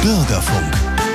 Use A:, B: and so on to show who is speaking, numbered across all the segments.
A: Bürgerfunk.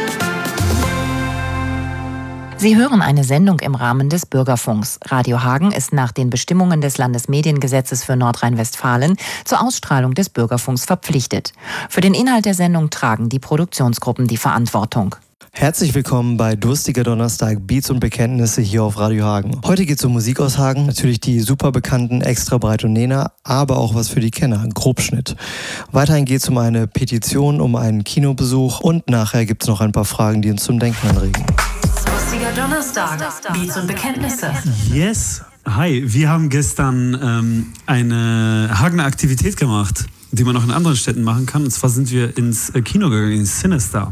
B: Sie hören eine Sendung im Rahmen des Bürgerfunks. Radio Hagen ist nach den Bestimmungen des Landesmediengesetzes für Nordrhein-Westfalen zur Ausstrahlung des Bürgerfunks verpflichtet. Für den Inhalt der Sendung tragen die Produktionsgruppen die Verantwortung.
C: Herzlich willkommen bei Durstiger Donnerstag, Beats und Bekenntnisse hier auf Radio Hagen. Heute geht es um Musik aus Hagen, natürlich die super bekannten Extra Breit und Nena, aber auch was für die Kenner, ein Grobschnitt. Weiterhin geht es um eine Petition, um einen Kinobesuch und nachher gibt es noch ein paar Fragen, die uns zum Denken anregen.
D: Durstiger Donnerstag, Beats und Bekenntnisse.
E: Yes, hi, wir haben gestern eine Hagener Aktivität gemacht, die man auch in anderen Städten machen kann. Und zwar sind wir ins Kino gegangen, ins Cinestar.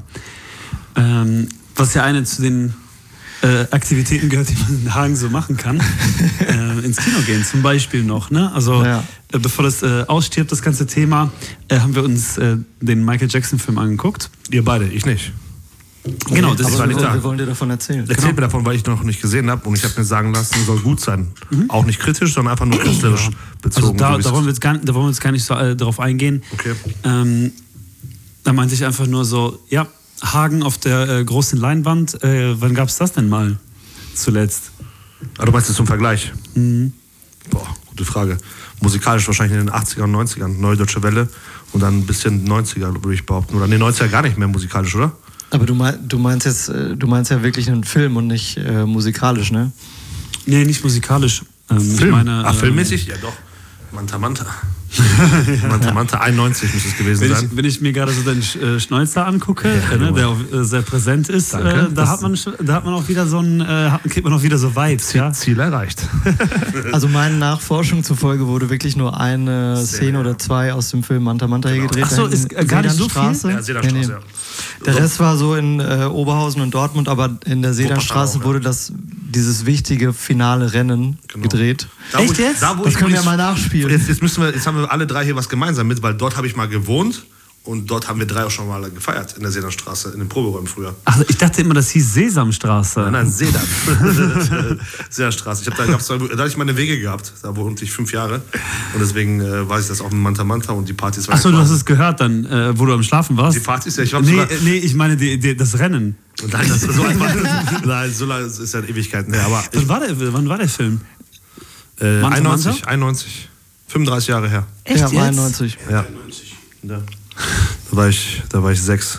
E: Was ja eine zu den Aktivitäten gehört, die man in Hagen so machen kann. Ins Kino gehen zum Beispiel noch. Ne? Also bevor das ausstirbt, das ganze Thema, haben wir uns den Michael Jackson-Film angeguckt.
F: Ihr beide, ich nicht.
E: Genau, das
C: aber
E: ist
C: wir wollen dir davon erzählen.
F: Erzählt mir davon, weil ich noch nicht gesehen habe und ich habe mir sagen lassen, soll gut sein. Auch nicht kritisch, sondern einfach nur künstlerisch bezogen.
E: Also da wollen wir jetzt gar nicht so darauf eingehen.
F: Okay.
E: Da meinte ich einfach nur so, ja, Hagen auf der großen Leinwand, wann gab es das denn mal zuletzt?
F: Ah, du meinst jetzt zum Vergleich? Boah, gute Frage. Musikalisch wahrscheinlich in den 80ern und 90ern, Neue Deutsche Welle und dann ein bisschen 90er, würde ich behaupten. Oder in den 90er gar nicht mehr musikalisch, oder?
C: Aber du meinst ja wirklich einen Film und nicht musikalisch, ne?
E: Nee, nicht musikalisch.
F: Film?
E: Ich meine,
F: filmmäßig? Ja doch. Manta Manta. Manta 91 muss es gewesen sein.
E: Wenn ich mir gerade so den Schnäuzer angucke, der auch sehr präsent ist, da hat man auch wieder so kriegt man auch wieder so Vibes.
F: Ziel erreicht.
C: Also meinen Nachforschungen zufolge wurde wirklich nur eine Szene oder zwei aus dem Film Manta Manta hier gedreht.
E: Ach so, ist gar nicht so viel?
F: Ja, Sedanstraße, ja.
C: Der Rest war so in Oberhausen und Dortmund, aber in der Sedanstraße wurde dieses wichtige finale Rennen gedreht.
E: Echt jetzt?
C: Das können wir ja mal nachspielen.
F: Jetzt haben wir alle drei hier was gemeinsam mit, weil dort habe ich mal gewohnt und dort haben wir drei auch schon mal gefeiert in der Sedanstraße, in den Proberäumen früher.
E: Ach, ich dachte immer, das hieß Sesamstraße.
F: Nein, Sedan. Sedanstraße. Da hatte ich meine Wege gehabt, da wohnte ich 5 Jahre und deswegen weiß ich das auch mit Manta Manta und die Partys.
E: Achso, du hast es gehört dann, wo du am Schlafen warst?
F: Die Partys, ja, ich war
E: ich meine das Rennen.
F: Nein, das ist so einfach. Nein, so lange ist ja Ewigkeiten her. Aber
E: wann war der Film?
F: 91. 35 Jahre her.
E: Echt
C: ja,
E: jetzt?
C: 91.
F: Ja. Da war ich 6.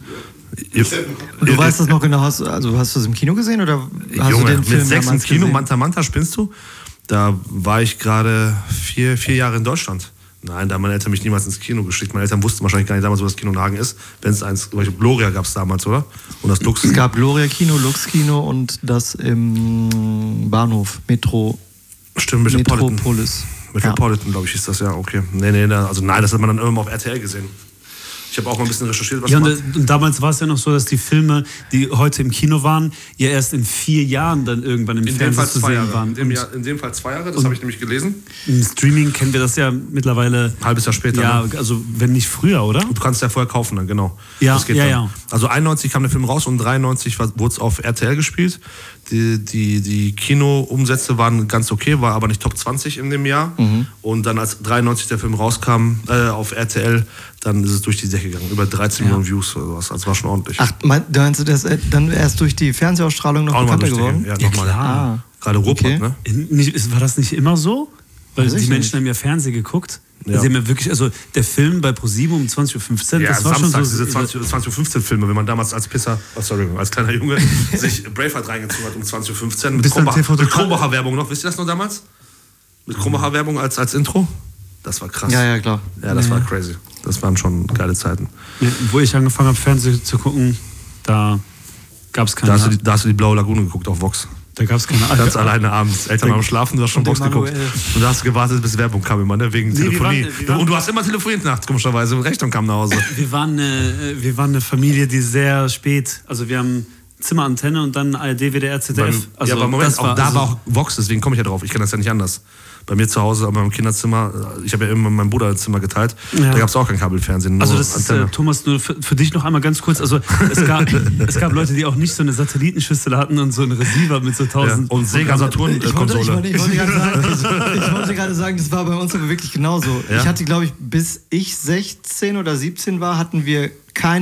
C: Du weißt das noch genau, hast du das im Kino gesehen oder hast
F: Junge,
C: du den Film
F: mit 6 im Kino,
C: gesehen?
F: Manta Manta, spinnst du? Da war ich gerade 4 Jahre in Deutschland. Nein, da haben meine Eltern mich niemals ins Kino geschickt. Meine Eltern wussten wahrscheinlich gar nicht damals, wo das Kino in Hagen ist. Wenn es eins, Gloria gab es damals, oder? Und das Lux.
C: Es gab Gloria-Kino, Lux-Kino und das im Bahnhof,
F: Stimmt,
C: Metropolis.
F: Metropolitan, glaube ich, hieß das, ja, okay. Nee, das hat man dann irgendwann auf RTL gesehen. Ich habe auch mal ein bisschen recherchiert, was
E: und damals war es ja noch so, dass die Filme, die heute im Kino waren, ja erst in 4 Jahren dann irgendwann im Fernsehen zu sehen waren.
F: In dem Fall 2 Jahre, das habe ich nämlich gelesen.
E: Im Streaming kennen wir das ja mittlerweile.
F: Ein halbes Jahr später.
E: Ja,
F: ne?
E: also wenn nicht früher, oder?
F: Du kannst ja vorher kaufen dann, genau.
E: Ja,
F: das geht dann. Also 91 kam der Film raus und 93 wurde es auf RTL gespielt. Die Kino-Umsätze waren ganz okay, war aber nicht Top 20 in dem Jahr. Und dann als 93 der Film rauskam auf RTL, dann ist es durch die Decke gegangen. Über 13 Millionen Views oder sowas. Das war schon ordentlich.
C: Ach, meinst du, das dann erst durch die Fernsehausstrahlung noch bekannter geworden?
F: Ja, nochmal.
E: Klar.
F: Gerade Ruhrpott, ne?
E: War das nicht immer so? Weil die Menschen
C: nicht.
E: haben ja Fernsehen geguckt.
F: Ja.
E: Sie haben ja wirklich, also der Film bei ProSieben um 20.15 Uhr,
F: Ja,
E: das war
F: samstags
E: schon so.
F: diese 20:15 Filme, wenn man damals als als kleiner Junge sich Braveheart reingezogen hat um 20:15 mit Krombacher Werbung noch. Wisst ihr das noch damals? Mit Krombacher Werbung als Intro? Das war krass.
C: Ja, klar.
F: Ja, das war crazy. Das waren schon geile Zeiten.
E: Ja, wo ich angefangen habe, Fernsehen zu gucken, da gab es keine.
F: Da hast du die Blaue Lagune geguckt auf Vox.
E: Da gab es keine.
F: Ganz alleine abends. Eltern am Schlafen, du hast schon Vox geguckt. Und da hast du gewartet, bis Werbung kam immer, ne? Wegen Telefonie. Und du hast immer telefoniert nachts, komischerweise. Und Rechnung kam nach Hause.
E: Wir waren eine Familie, die sehr spät, also wir haben Zimmerantenne und dann ARD, WDR, ZDF.
F: Also, ja, aber Moment, war auch Vox, deswegen komme ich ja drauf. Ich kenne das ja nicht anders. Bei mir zu Hause, aber im Kinderzimmer, ich habe ja immer mit meinem Bruder ein Zimmer geteilt, da gab es auch kein Kabelfernsehen.
E: Also das ist, Thomas, nur für dich noch einmal ganz kurz, also es gab Leute, die auch nicht so eine Satellitenschüssel hatten und so einen Receiver mit so 1000...
F: Ja, und Sega Saturn-Konsole.
C: Ich wollte gerade sagen, das war bei uns aber wirklich genauso. Ja? Ich hatte, glaube ich, bis ich 16 oder 17 war, hatten wir kein